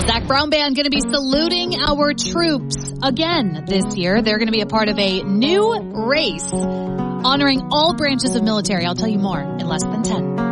Zach Brown Band going to be saluting our troops again this year. They're going to be a part of a new race honoring all branches of military. I'll tell you more in less than 10.